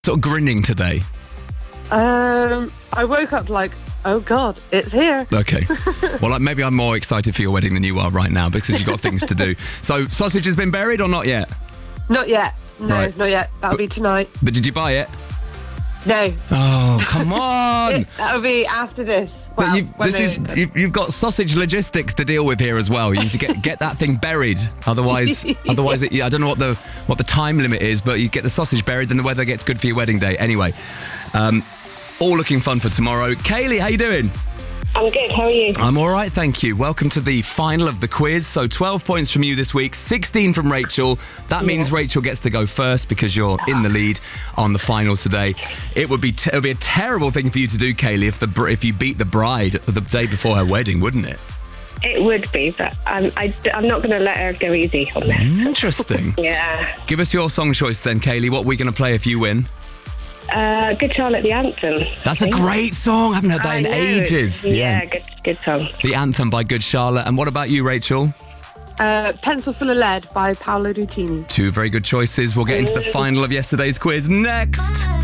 sort of grinning today? I woke up like, oh God, it's here. Okay. Well, maybe I'm more excited for your wedding than you are right now because you've got things to do. So, sausage has been buried or not yet? Not yet. No, Right. not yet. That'll be tonight. But did you buy it? No. Oh, come on! That'll be after this. But Well, you've got sausage logistics to deal with here as well. You need to get that thing buried. Otherwise, I don't know what the time limit is, but you get the sausage buried, then the weather gets good for your wedding day. Anyway, all looking fun for tomorrow. Kaylee, how you doing? I'm good, how are you? I'm all right, thank you. Welcome to the final of the quiz. So 12 points from you this week, 16 from Rachel. That means Rachel gets to go first because you're in the lead on the final today. It would be a terrible thing for you to do, Kaylee, if you beat the bride the day before her wedding, wouldn't it? It would be, but I'm not going to let her go easy on this. Interesting. Yeah. Give us your song choice then, Kaylee. What are we going to play if you win? Good Charlotte, the Anthem. That's a great song. I haven't heard that in ages. Yeah, good song. The Anthem by Good Charlotte. And what about you, Rachel? Pencil Full of Lead by Paolo Nutini. Two very good choices. We'll get into the final of yesterday's quiz next.